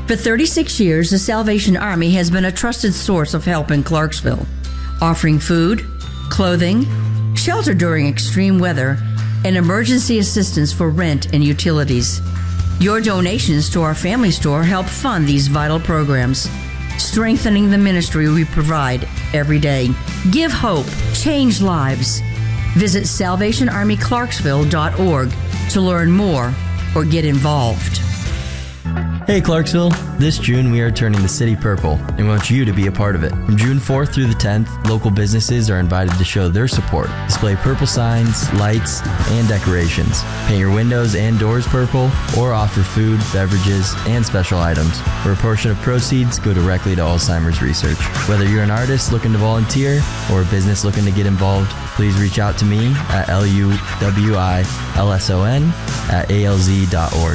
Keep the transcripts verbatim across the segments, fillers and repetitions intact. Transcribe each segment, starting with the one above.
For thirty-six years, the Salvation Army has been a trusted source of help in Clarksville, offering food, clothing, shelter during extreme weather, and emergency assistance for rent and utilities. Your donations to our family store help fund these vital programs, strengthening the ministry we provide every day. Give hope, change lives. Visit salvation army clarksville dot org to learn more or get involved. Hey Clarksville, this June we are turning the city purple and want you to be a part of it. From June fourth through the tenth, local businesses are invited to show their support, display purple signs, lights, and decorations, paint your windows and doors purple, or offer food, beverages, and special items, where a portion of proceeds go directly to Alzheimer's research. Whether you're an artist looking to volunteer or a business looking to get involved, please reach out to me at L U W I L S O N at A L Z dot org.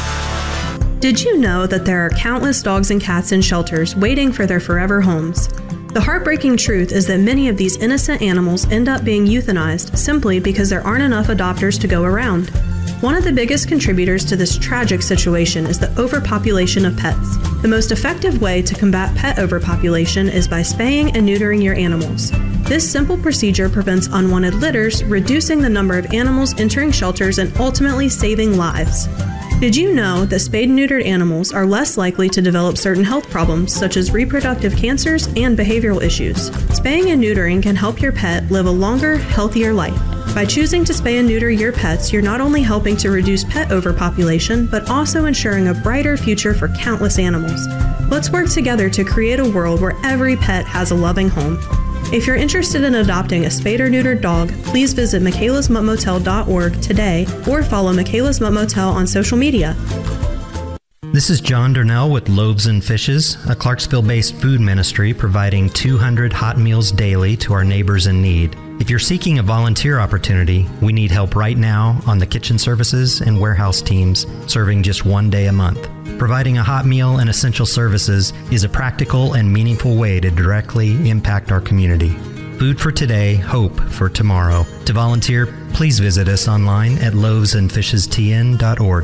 Did you know that there are countless dogs and cats in shelters waiting for their forever homes? The heartbreaking truth is that many of these innocent animals end up being euthanized simply because there aren't enough adopters to go around. One of the biggest contributors to this tragic situation is the overpopulation of pets. The most effective way to combat pet overpopulation is by spaying and neutering your animals. This simple procedure prevents unwanted litters, reducing the number of animals entering shelters and ultimately saving lives. Did you know that spayed and neutered animals are less likely to develop certain health problems such as reproductive cancers and behavioral issues? Spaying and neutering can help your pet live a longer, healthier life. By choosing to spay and neuter your pets, you're not only helping to reduce pet overpopulation, but also ensuring a brighter future for countless animals. Let's work together to create a world where every pet has a loving home. If you're interested in adopting a spayed or neutered dog, please visit Michaela's Mutt Motel dot org today or follow Michaela's Mutt Motel on social media. This is John Darnell with Loaves and Fishes, a Clarksville-based food ministry providing two hundred hot meals daily to our neighbors in need. If you're seeking a volunteer opportunity, we need help right now on the kitchen services and warehouse teams, serving just one day a month. Providing a hot meal and essential services is a practical and meaningful way to directly impact our community. Food for today, hope for tomorrow. To volunteer, please visit us online at loaves and fishes t n dot org.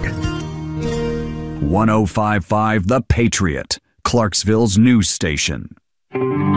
one oh five point five The Patriot, Clarksville's news station.